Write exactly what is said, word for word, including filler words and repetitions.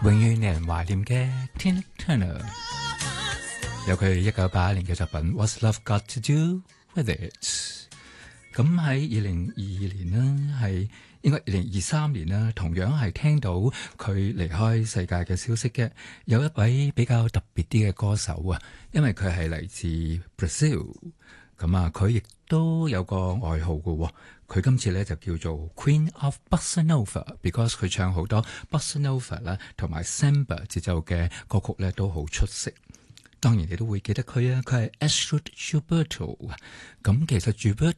永遠令人懷念嘅 Tina Turner， 有佢一九八一年嘅作品 What's Love Got to Do With It。 咁喺二零二二年啦，係應該二零二三年啦，同樣係聽到佢離開世界嘅消息嘅，有一位比較特別啲嘅歌手啊，因為佢係嚟自 Brazil， 咁啊佢亦都有個外號嘅，佢今次咧就叫做 Queen of Bossa Nova，because 佢唱好多 Bossa Nova 啦，同埋 Samba 節奏嘅歌曲咧都好出色。當然你都會記得佢啊，佢係 Astrud Gilberto。咁其實 Gilberto